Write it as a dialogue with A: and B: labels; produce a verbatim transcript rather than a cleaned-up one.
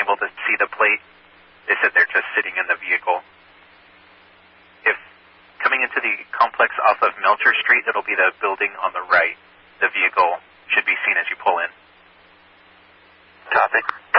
A: able to see the plate. They said they're just sitting in the vehicle. If coming into the complex off of Melcher Street, it'll be the building on the right. The vehicle should be seen as you pull in.
B: Copy.